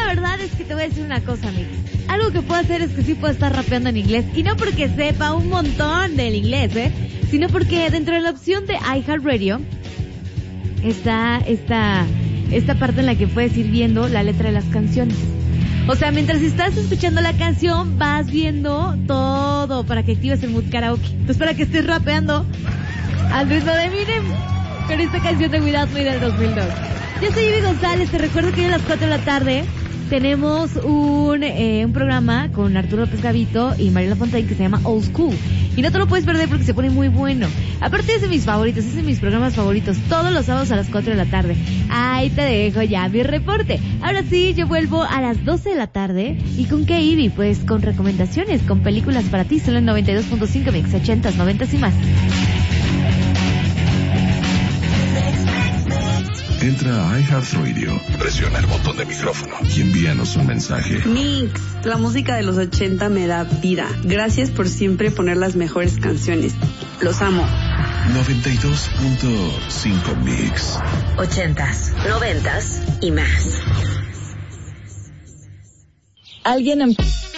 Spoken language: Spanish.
la verdad es que te voy a decir una cosa, Mix. Algo que puedo hacer es que sí puedo estar rapeando en inglés. Y no porque sepa un montón del inglés, sino porque dentro de la opción de iHeartRadio está esta parte en la que puedes ir viendo la letra de las canciones. O sea, mientras estás escuchando la canción, vas viendo todo para que actives el mood karaoke. Entonces, para que estés rapeando al ritmo de Eminem con esta canción de Without Me del 2002. Yo soy Ivy González, te recuerdo que hoy a las 4 de la tarde tenemos un programa con Arturo López Gavito y Mariela Fontaine que se llama Old School. Y no te lo puedes perder porque se pone muy bueno. Aparte es de mis favoritos, es de mis programas favoritos, todos los sábados a las 4 de la tarde. Ahí te dejo ya mi reporte. Ahora sí, yo vuelvo a las 12 de la tarde. ¿Y con qué, Ivy? Pues con recomendaciones, con películas para ti, solo en 92.5 Mix, 80s, 90s y más. Entra a iHeartRadio, presiona el botón de micrófono y envíanos un mensaje. Mix, la música de los 80 me da vida. Gracias por siempre poner las mejores canciones. Los amo. 92.5 Mix. 80s, 90s y más. Alguien